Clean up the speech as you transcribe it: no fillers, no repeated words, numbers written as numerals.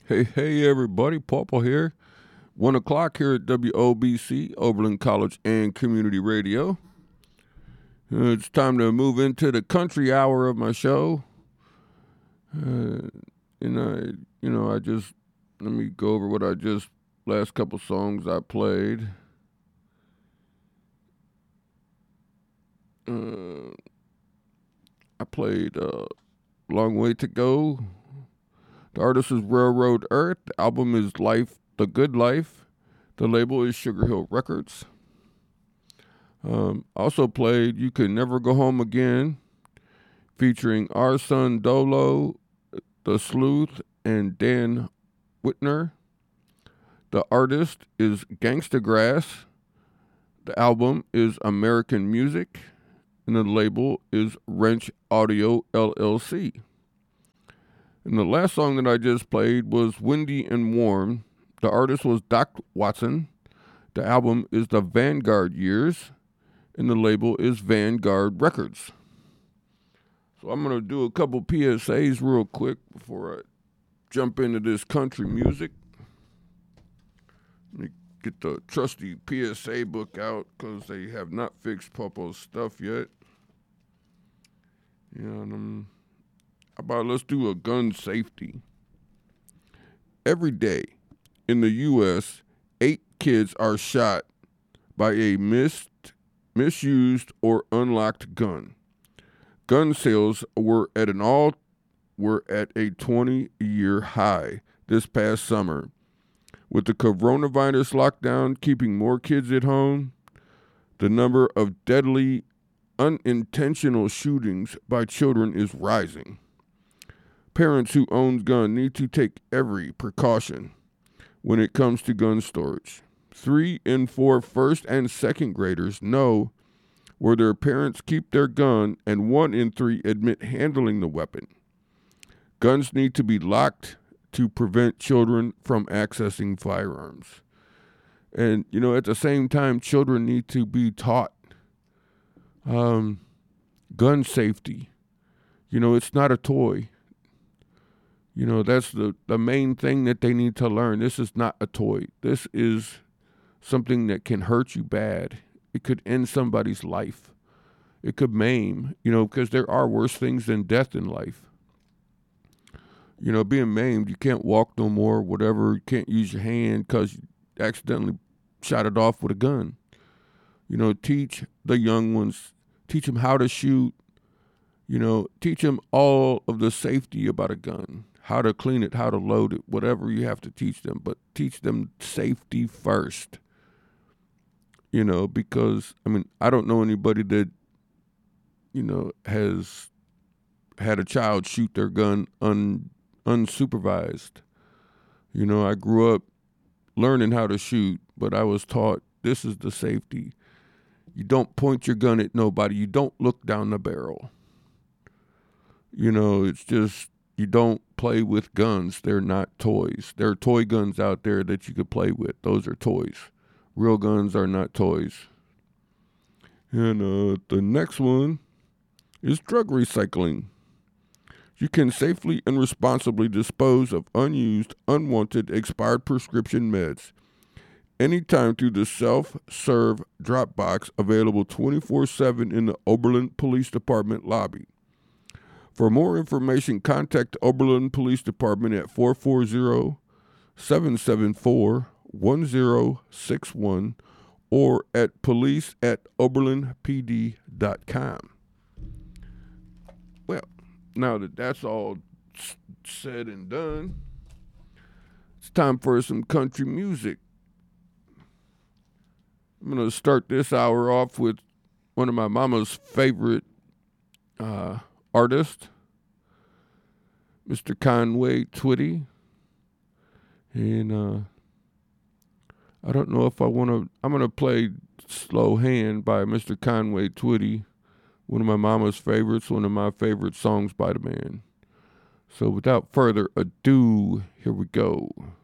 Hey, everybody, Papa here. 1 o'clock here at WOBC, Oberlin College and Community Radio. It's time to move into the country hour of my show. I just, let me go over what last couple songs I played. I played Long Way to Go. The artist is Railroad Earth. The album is Life, The Good Life. The label is Sugar Hill Records. Also played You Can Never Go Home Again, featuring our son Dolo, The Sleuth, and Dan Whitner. The artist is Gangsta Grass. The album is American Music, and the label is Wrench Audio LLC. And the last song that I just played was Windy and Warm. The artist was Doc Watson. The album is The Vanguard Years, and the label is Vanguard Records. So I'm going to do a couple PSAs real quick before I jump into this country music. Let me get the trusty PSA book out because they have not fixed Popo's stuff yet. How about let's do a gun safety. Every day in the U.S., 8 kids are shot by a misused or unlocked gun. Gun sales were at a 20-year high this past summer. With the coronavirus lockdown keeping more kids at home, the number of deadly unintentional shootings by children is rising. Parents who own guns need to take every precaution when it comes to gun storage. 3 in 4 first and second graders know where their parents keep their gun, and 1 in 3 admit handling the weapon. Guns need to be locked to prevent children from accessing firearms. And, at the same time, children need to be taught gun safety. It's not a toy. That's the main thing that they need to learn. This is not a toy. This is something that can hurt you bad. It could end somebody's life. It could maim, because there are worse things than death in life. Being maimed, you can't walk no more, whatever. You can't use your hand because you accidentally shot it off with a gun. Teach the young ones, teach them how to shoot, teach them all of the safety about a gun, how to clean it, how to load it, whatever you have to teach them, but teach them safety first. Because, I don't know anybody that, has had a child shoot their gun unsupervised. I grew up learning how to shoot, but I was taught this is the safety. You don't point your gun at nobody. You don't look down the barrel. It's just, you don't play with guns. They're not toys. There are toy guns out there that you could play with. Those are toys. Real guns are not toys. And the next one is drug recycling. You can safely and responsibly dispose of unused, unwanted, expired prescription meds anytime through the self-serve drop box available 24/7 in the Oberlin Police Department lobby. For more information, contact the Oberlin Police Department at 440-774-1061 or at police@oberlinpd.com. Well, now that that's all said and done, it's time for some country music. I'm going to start this hour off with one of my mama's favorite artists, Mr. Conway Twitty. And I don't know if I want to, I'm going to play Slow Hand by Mr. Conway Twitty, one of my mama's favorites, one of my favorite songs by the man. So without further ado, here we go.